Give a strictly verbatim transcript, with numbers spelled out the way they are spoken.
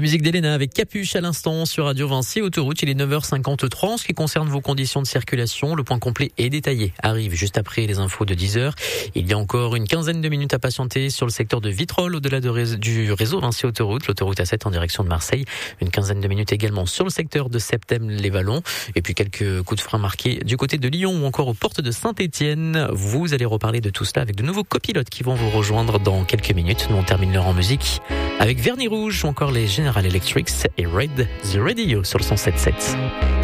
musique d'Elena avec Capuche à l'instant sur Radio Vinci Autoroute. Il est neuf heures cinquante-trois. En ce qui concerne vos conditions de circulation, le point complet et détaillé arrive juste après les infos de dix heures. Il y a encore une quinzaine de minutes à patienter sur le secteur de Vitrolles au-delà de ré- du réseau Vinci Autoroute, l'autoroute A sept en direction de Marseille. Une quinzaine de minutes également sur le secteur de Septem-les-Vallons. Et puis quelques coups de frein marqués du côté de Lyon ou encore aux portes de Saint-Étienne. Vous allez reparler de tout cela avec de nouveaux copilotes qui vont vous rejoindre dans quelques minutes. Nous on termine l'heure en musique avec Vernis Rouge ou encore les General Electric et Raid the Radio sur le cent sept virgule sept.